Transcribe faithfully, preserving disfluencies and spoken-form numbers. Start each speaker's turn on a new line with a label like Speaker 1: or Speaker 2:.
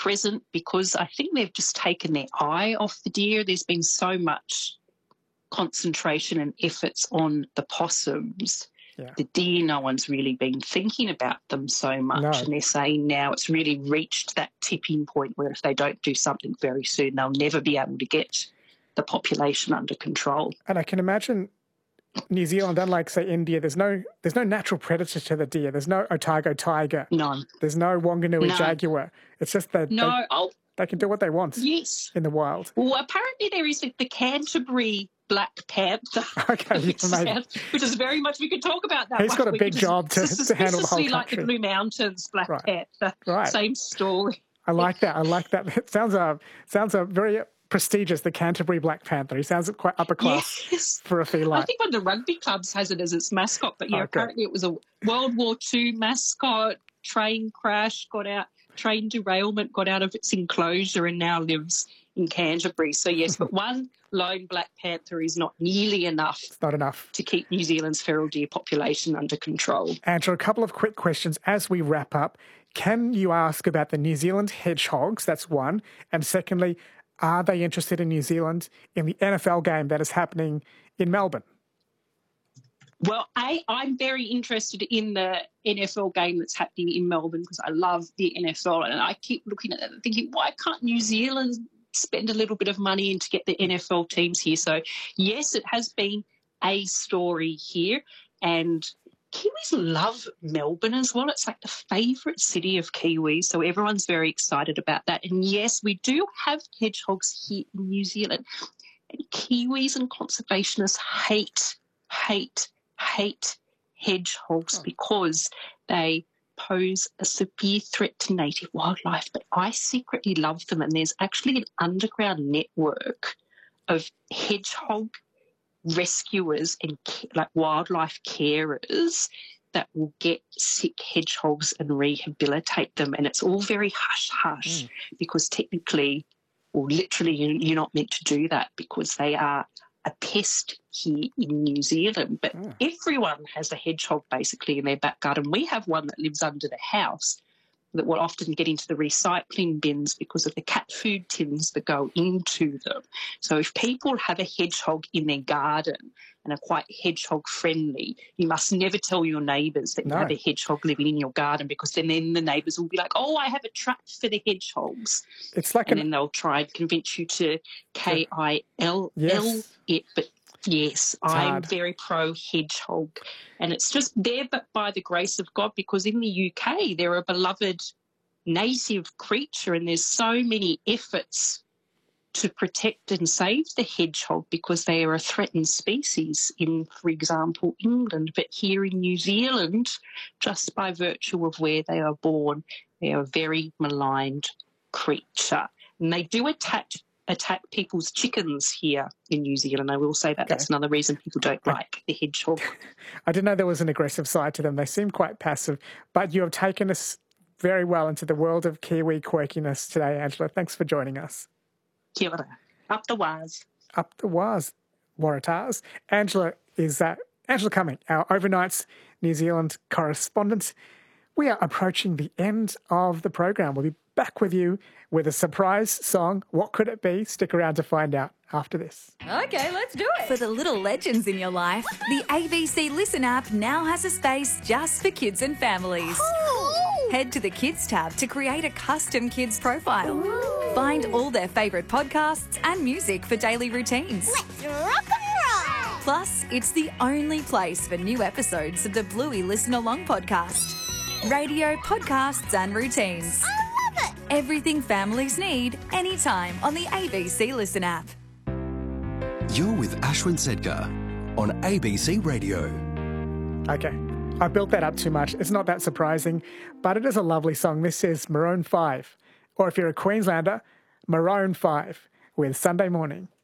Speaker 1: present because I think they've just taken their eye off the deer. There's been so much concentration and efforts on the possums.
Speaker 2: Yeah.
Speaker 1: The deer, no one's really been thinking about them so much.
Speaker 2: No.
Speaker 1: And they're saying now it's really reached that tipping point where if they don't do something very soon, they'll never be able to get the population under control.
Speaker 2: And I can imagine New Zealand, unlike, say, India, there's no there's no natural predator to the deer. There's no Otago tiger.
Speaker 1: No.
Speaker 2: There's no Wanganui
Speaker 1: No.
Speaker 2: jaguar. It's just that
Speaker 1: No.
Speaker 2: they,
Speaker 1: Oh,
Speaker 2: they can do what they want
Speaker 1: yes.
Speaker 2: in the wild.
Speaker 1: Well, apparently there is the, the Canterbury Black Panther,
Speaker 2: Okay,
Speaker 1: which,
Speaker 2: yeah, maybe.
Speaker 1: sounds, which is very much, we could talk about that.
Speaker 2: He's
Speaker 1: one
Speaker 2: got a
Speaker 1: week,
Speaker 2: big
Speaker 1: which
Speaker 2: job to,
Speaker 1: is
Speaker 2: to handle the whole
Speaker 1: suspiciously like the
Speaker 2: country.
Speaker 1: Blue Mountains Black
Speaker 2: Right.
Speaker 1: Panther.
Speaker 2: Right.
Speaker 1: Same story.
Speaker 2: I like that. I like that. It sounds uh, sounds uh, very prestigious, the Canterbury Black Panther. He sounds quite upper class
Speaker 1: Yes.
Speaker 2: for a feline.
Speaker 1: I think one of the rugby clubs has it as its mascot, but yeah,
Speaker 2: Okay.
Speaker 1: apparently it was a World War Two mascot, train crash, got out, train derailment, got out of its enclosure and now lives in Canterbury. So yes, but one lone Black Panther is not nearly enough
Speaker 2: It's not enough.
Speaker 1: to keep New Zealand's feral deer population under control.
Speaker 2: Angela, a couple of quick questions as we wrap up. Can you ask about the New Zealand hedgehogs? That's one. And secondly, are they interested in New Zealand in the N F L game that is happening in Melbourne?
Speaker 1: Well, A, I'm very interested in the N F L game that's happening in Melbourne because I love the N F L and I keep looking at it and thinking, why can't New Zealand spend a little bit of money in to get the N F L teams here? So, yes, it has been a story here and Kiwis love Melbourne as well. It's like the favourite city of Kiwis, so everyone's very excited about that. And, yes, we do have hedgehogs here in New Zealand. And Kiwis and conservationists hate, hate, hate hedgehogs because they pose a severe threat to native wildlife. But I secretly love them, and there's actually an underground network of hedgehog rescuers and like wildlife carers that will get sick hedgehogs and rehabilitate them. And it's all very hush-hush mm. because technically or literally you're not meant to do that because they are a pest here in New Zealand. But
Speaker 2: oh.
Speaker 1: everyone has a hedgehog basically in their back garden. We have one that lives under the house that will often get into the recycling bins because of the cat food tins that go into them. So if people have a hedgehog in their garden and are quite hedgehog friendly, you must never tell your neighbours that
Speaker 2: No.
Speaker 1: you have a hedgehog living in your garden because then, then the neighbours will be like, oh, I have a trap for the hedgehogs.
Speaker 2: It's like
Speaker 1: and
Speaker 2: an...
Speaker 1: then they'll try and convince you to K I L L
Speaker 2: Yes.
Speaker 1: it. But yes,
Speaker 2: It's
Speaker 1: I'm
Speaker 2: hard.
Speaker 1: very pro hedgehog. And it's just there but by the grace of God because in the U K they're a beloved native creature and there's so many efforts to protect and save the hedgehog because they are a threatened species in, for example, England. But here in New Zealand, just by virtue of where they are born, they are a very maligned creature. And they do attack attack people's chickens here in New Zealand. I will say that.
Speaker 2: Okay.
Speaker 1: That's another reason people don't
Speaker 2: I-
Speaker 1: like the hedgehog.
Speaker 2: I didn't know there was an aggressive side to them. They seem quite passive. But you have taken us very well into the world of Kiwi quirkiness today, Angela. Thanks for joining us.
Speaker 1: Kia ora. Up the waz.
Speaker 2: Up the waz, Waratahs. Angela is uh, Angela Cumming, our overnights New Zealand correspondent. We are approaching the end of the program. We'll be back with you with a surprise song. What could it be? Stick around to find out after this.
Speaker 3: Okay, let's do it. For the little legends in your life, the A B C Listen app now has a space just for kids and families. Head to the Kids tab to create a custom kids profile. Find all their favourite podcasts and music for daily routines.
Speaker 4: Let's rock and roll!
Speaker 3: Plus, it's the only place for new episodes of the Bluey Listen Along podcast. Radio, podcasts and routines.
Speaker 4: I love it!
Speaker 3: Everything families need, anytime on the A B C Listen app.
Speaker 5: You're with Ashwin Sedgar on A B C Radio.
Speaker 2: Okay, I built that up too much. It's not that surprising, but it is a lovely song. This is Maroon five, or if you're a Queenslander, Maroon five with Sunday Morning.